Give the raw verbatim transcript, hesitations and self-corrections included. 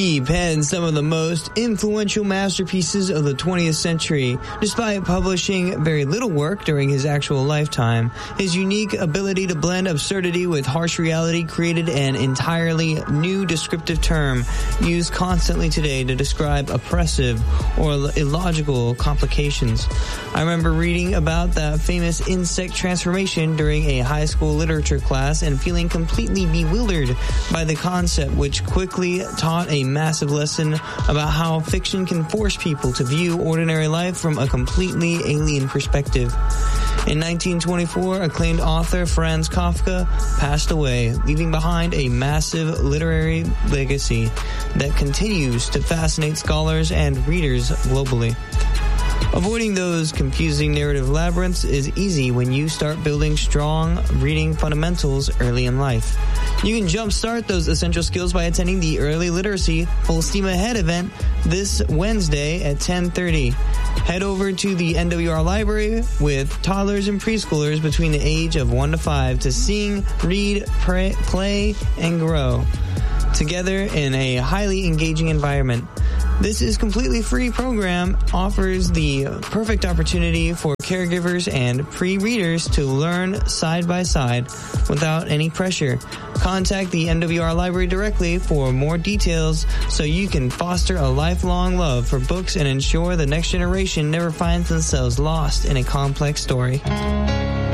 He penned some of the most influential masterpieces of the twentieth century. Despite publishing very little work during his actual lifetime, his unique ability to blend absurdity with harsh reality created an entirely new descriptive term used constantly today to describe oppressive or illogical complications. I remember reading about that famous insect transformation during a high school literature class and feeling completely bewildered by the concept, which quickly taught a massive lesson about how fiction can force people to view ordinary life from a completely alien perspective. In nineteen twenty-four, acclaimed author Franz Kafka passed away, leaving behind a massive literary legacy that continues to fascinate scholars and readers globally. Avoiding those confusing narrative labyrinths is easy when you start building strong reading fundamentals early in life. You can jumpstart those essential skills by attending the Early Literacy Full Steam Ahead event this Wednesday at ten thirty. Head over to the N W R Library with toddlers and preschoolers between the age of one to five to sing, read, pray, play, and grow together in a highly engaging environment. This is completely free program, offers the perfect opportunity for caregivers and pre-readers to learn side by side without any pressure. Contact the N W R Library directly for more details so you can foster a lifelong love for books and ensure the next generation never finds themselves lost in a complex story.